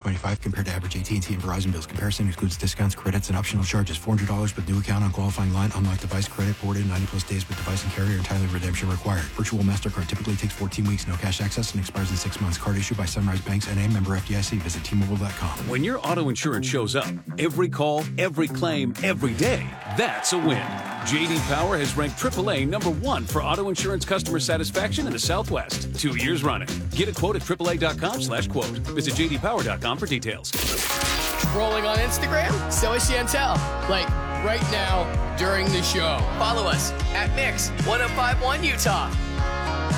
$425 compared to average AT&T and Verizon bills. Comparison excludes discounts, credits, and optional charges. $400 with new account on qualifying line. Unlock device credit ported 90-plus days with device and carrier. Entirely redemption required. Virtual MasterCard typically takes 14 weeks. No cash access and expires in 6 months. Card issued by Sunrise Banks N.A. member FDIC. Visit T-Mobile.com. When your auto insurance shows up, every call, every claim, every day, that's a win. J.D. Power has ranked AAA #1 for auto insurance customer satisfaction in the Southwest 2 years running. Get a quote at AAA.com/quote. Visit JDPower.com for details. Scrolling on Instagram? So is Chantel. Like, right now, during the show. Follow us at Mix 1051 Utah.